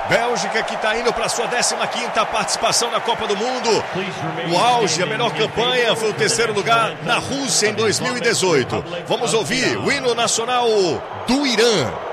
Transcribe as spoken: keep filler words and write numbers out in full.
Bélgica que está indo para sua décima quinta participação na Copa do Mundo. O auge, a melhor campanha foi o terceiro lugar na Rússia em dois mil e dezoito. Vamos ouvir o hino nacional do Irã.